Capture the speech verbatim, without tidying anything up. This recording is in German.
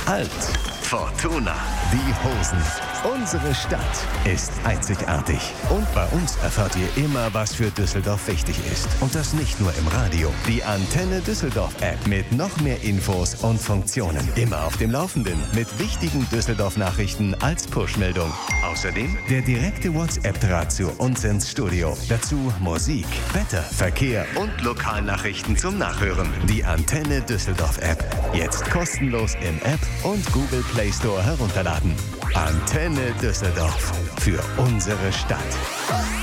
Halt! Fortuna. Die Hosen. Unsere Stadt ist einzigartig. Und bei uns erfahrt ihr immer, was für Düsseldorf wichtig ist. Und das nicht nur im Radio. Die Antenne Düsseldorf App mit noch mehr Infos und Funktionen. Immer auf dem Laufenden mit wichtigen Düsseldorf-Nachrichten als Push-Meldung. Außerdem der direkte WhatsApp-Draht zu uns ins Studio. Dazu Musik, Wetter, Verkehr und Lokalnachrichten zum Nachhören. Die Antenne Düsseldorf App. Jetzt kostenlos im App und Google Play Store herunterladen. Antenne Düsseldorf. Für unsere Stadt.